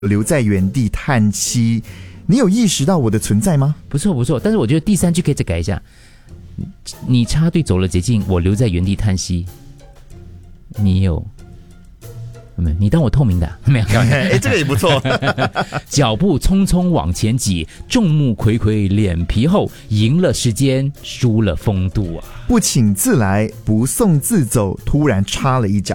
留在原地叹息。你有意识到我的存在吗？ 不错不错，但是我觉得第3句可以再改一下。你插队走了捷径，我留在原地叹息。你有没有？你当我透明的？没有。 这个也不错。 脚步匆匆往前挤，众目睽睽脸皮厚，赢了时间，输了风度啊！ 不请自来，不送自走，突然插了一脚。